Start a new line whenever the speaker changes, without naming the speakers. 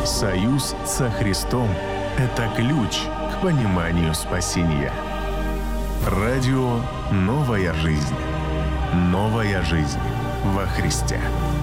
Союз со Христом – это ключ к пониманию спасения. Радио «Новая жизнь». Новая жизнь во Христе.